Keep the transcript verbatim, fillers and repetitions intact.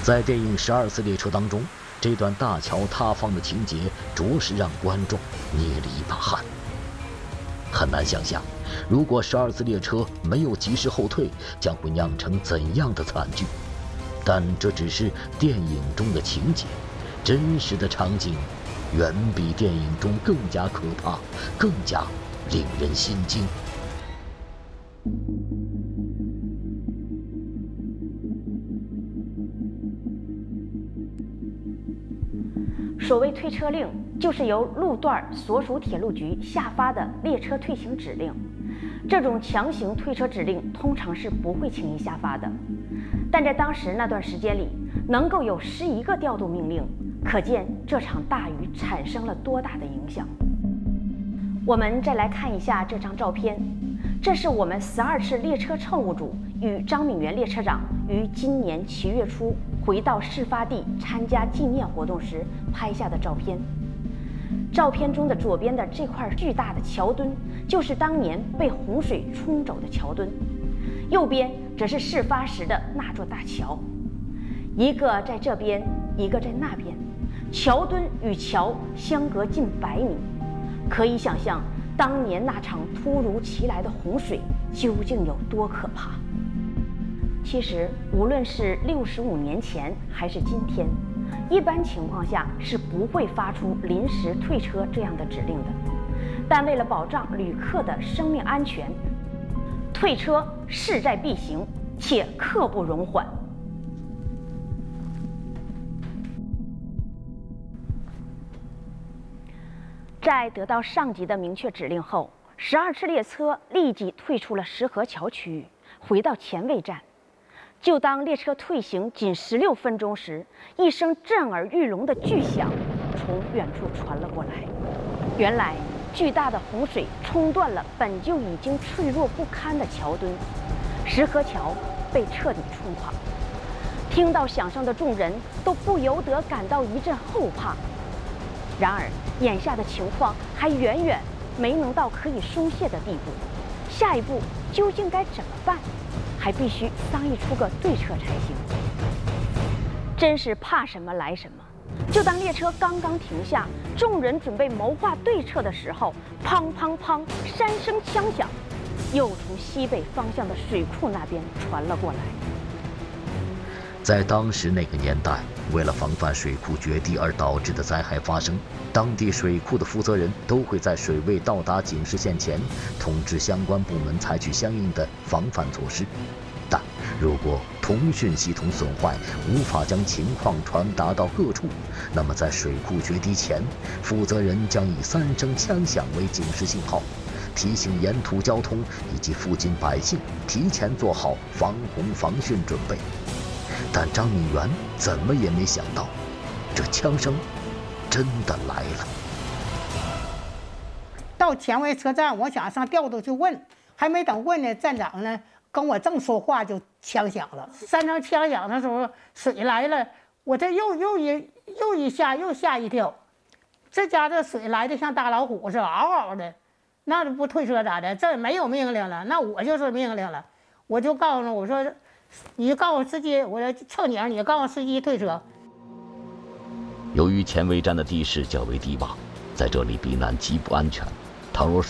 在电影《十二次列车》当中，这段大桥塌方的情节着实让观众捏了一把汗。很难想象，如果十二次列车没有及时后退，将会酿成怎样的惨剧。但这只是电影中的情节，真实的场景远比电影中更加可怕，更加令人心惊。 所谓退车令，就是由路段所属铁路局下发的列车退行指令。这种强行退车指令通常是不会轻易下发的，但在当时那段时间里，能够有十一个调度命令，可见这场大雨产生了多大的影响。我们再来看一下这张照片，这是我们十二次列车乘务组与张敏元列车长于今年七月初回到事发地参加纪念活动时拍下的照片。照片中的左边的这块巨大的桥墩，就是当年被洪水冲走的桥墩，右边则是事发时的那座大桥，一个在这边，一个在那边，桥墩与桥相隔近百米，可以想象当年那场突如其来的洪水究竟有多可怕。其实，无论是六十五年前还是今天，一般情况下是不会发出临时退车这样的指令的。但为了保障旅客的生命安全，退车势在必行，且刻不容缓。在得到上级的明确指令后，十二次列车立即退出了石河桥区域，回到前卫站。就当列车退行仅十六分钟时，一声震耳欲聋的巨响从远处传了过来。原来，巨大的洪水冲断了本就已经脆弱不堪的桥墩，石河桥被彻底冲垮。听到响声的众人都不由得感到一阵后怕。然而，眼下的情况还远远没能到可以松懈的地步，下一步究竟该怎么办？还必须商议出个对策才行。真是怕什么来什么。就当列车刚刚停下，众人准备谋划对策的时候，砰砰砰三声枪响，又从西北方向的水库那边传了过来。 在当时那个年代，为了防范水库决堤而导致的灾害发生，当地水库的负责人都会在水位到达警示线前，通知相关部门采取相应的防范措施。但如果通讯系统损坏，无法将情况传达到各处，那么在水库决堤前，负责人将以三声枪响为警示信号，提醒沿途交通以及附近百姓提前做好防洪防汛准备。但张敏元怎么也没想到，这枪声真的来了。 到前卫车站，我想上调度去问，还没等问呢，站长呢跟我正说话就枪响了。三声枪响的时候，水来了，我这又又一又一下又吓一跳。这家这水来的像大老虎似的，嗷嗷的，那不退车咋的？这没有命令了，那我就是命令了。我就告诉我说，你就告诉司机，我说蹭你，你告诉司机退车。 由于前卫站的地势较为低洼，在这里避难极不安全。倘若